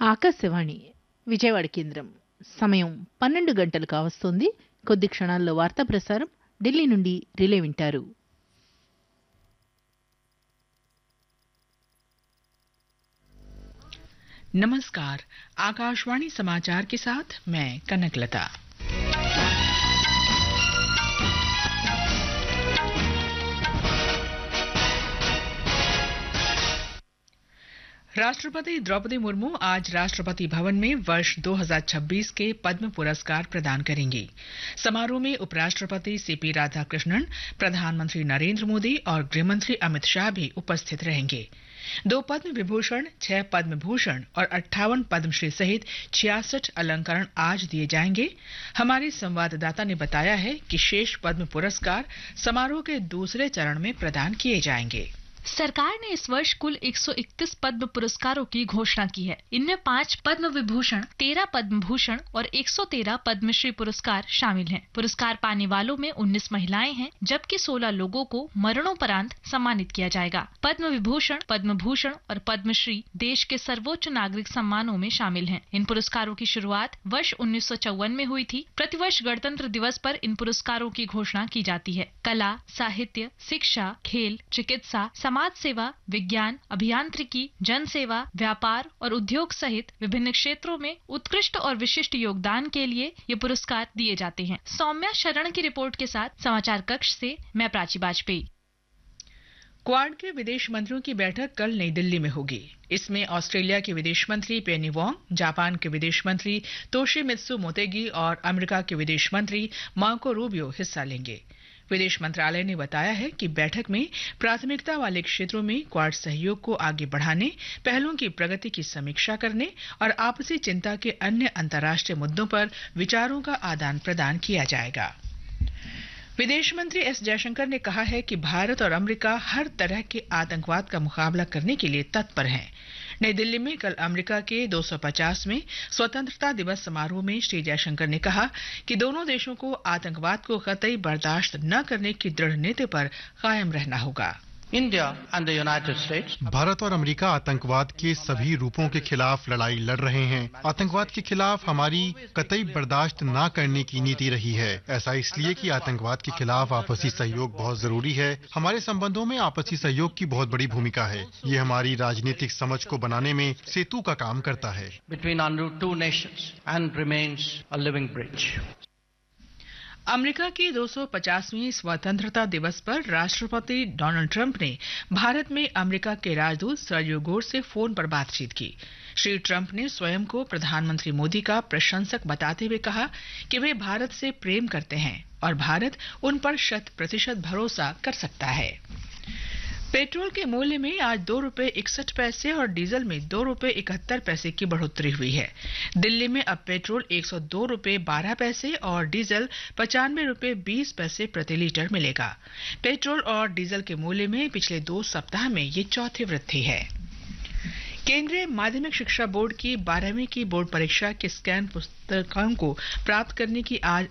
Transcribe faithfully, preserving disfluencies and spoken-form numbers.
ఆకాశవాణి విజయవాడ కేంద్రం సమయం పన్నెండు గంటలు కావస్తోంది. కొద్ది క్షణాల్లో వార్తా ప్రసారం ఢిల్లీ నుండి రిలే వింటారు. नमस्कार, आकाशवाणी समाचार के साथ मैं कनकलता। राष्ट्रपति द्रौपदी मुर्मू आज राष्ट्रपति भवन में वर्ष दो हज़ार छब्बीस के पद्म पुरस्कार प्रदान करेंगी। समारोह में उपराष्ट्रपति सीपी राधाकृष्णन, प्रधानमंत्री नरेंद्र मोदी और गृहमंत्री अमित शाह भी उपस्थित रहेंगे। दो पद्म विभूषण, छह पद्म भूषण और अट्ठावन पद्मश्री सहित छियासठ अलंकरण आज दिए जाएंगे। हमारे संवाददाता ने बताया है कि शेष पद्म पुरस्कार समारोह के दूसरे चरण में प्रदान किए जाएंगे। सरकार ने इस वर्ष कुल एक सौ इकतीस पद्म पुरस्कारों की घोषणा की है। इनमें पाँच पद्म विभूषण, तेरह पद्म भूषण और एक सौ तेरह पद्मश्री पुरस्कार शामिल हैं। पुरस्कार पाने वालों में उन्नीस महिलाएं हैं, जबकि सोलह लोगों को मरणोपरांत सम्मानित किया जाएगा। पद्म विभूषण, पद्म भूषण और पद्मश्री देश के सर्वोच्च नागरिक सम्मानों में शामिल हैं। इन पुरस्कारों की शुरुआत वर्ष उन्नीस सौ चौवन में हुई थी। प्रतिवर्ष गणतंत्र दिवस पर इन पुरस्कारों की घोषणा की जाती है। कला, साहित्य, शिक्षा, खेल, चिकित्सा, समाज सेवा, विज्ञान, अभियांत्रिकी, जन सेवा, व्यापार और उद्योग सहित विभिन्न क्षेत्रों में उत्कृष्ट और विशिष्ट योगदान के लिए ये पुरस्कार दिए जाते हैं। सौम्या शरण की रिपोर्ट के साथ समाचार कक्ष से मैं प्राची बाजपेयी। क्वाड के विदेश मंत्रियों की बैठक कल नई दिल्ली में होगी। इसमें ऑस्ट्रेलिया के विदेश मंत्री पेनी वोंग, जापान के विदेश मंत्री तोशिमित्सु मोतेगी और अमेरिका के विदेश मंत्री मार्को रूबियो हिस्सा लेंगे। विदेश मंत्रालय ने बताया है कि बैठक में प्राथमिकता वाले क्षेत्रों में क्वाड सहयोग को आगे बढ़ाने, पहलों की प्रगति की समीक्षा करने और आपसी चिंता के अन्य अंतर्राष्ट्रीय मुद्दों पर विचारों का आदान प्रदान किया जाएगा। विदेश मंत्री एस जयशंकर ने कहा है कि भारत और अमेरिका हर तरह के आतंकवाद का मुकाबला करने के लिए तत्पर हैं। नई दिल्ली में कल अमेरिका के दो सौ पचासवें स्वतंत्रता दिवस समारोह में श्री जयशंकर ने कहा कि दोनों देशों को आतंकवाद को कतई बर्दाश्त न करने की दृढ़ नीति पर कायम रहना होगा। India and the United states Bharat और अमेरिका आतंकवाद के सभी रूपों के खिलाफ लड़ाई लड़ रहे हैं। आतंकवाद के खिलाफ हमारी कतई बर्दाश्त न करने की नीति रही है। ऐसा इसलिए कि आतंकवाद के खिलाफ आपसी सहयोग बहुत जरूरी है। हमारे संबंधों में आपसी सहयोग की बहुत बड़ी भूमिका है। ये हमारी राजनीतिक समझ को बनाने में सेतु का काम करता है। Between our two nations and remains a living bridge. America के दो सौ पचासवीं स्वतंत्रता दिवस पर राष्ट्रपति डोनाल्ड ट्रंप ने भारत में अमेरिका के राजदूत सर्जियो गोर से फोन पर बातचीत की। श्री ट्रंप ने स्वयं को प्रधानमंत्री मोदी का प्रशंसक बताते हुए कहा कि वे भारत से प्रेम करते हैं और भारत उन पर शत प्रतिशत भरोसा कर सकता है। पेट्रोल के मूल्य में आज दो रुपए इकसठ पैसे और डीजल में दो रुपए इकहत्तर पैसे की बढ़ोतरी हुई है। दिल्ली में अब पेट्रोल एक सौ दो रुपए बारह पैसे और डीजल पचानवे रुपए बीस पैसे प्रति लीटर मिलेगा। पेट्रोल और डीजल के मूल्य में पिछले दो सप्ताह में ये चौथी वृद्धि है। केंद्रीय माध्यमिक शिक्षा बोर्ड की बारहवीं की बोर्ड परीक्षा के स्कैन पुस्तकों को प्राप्त करने की आज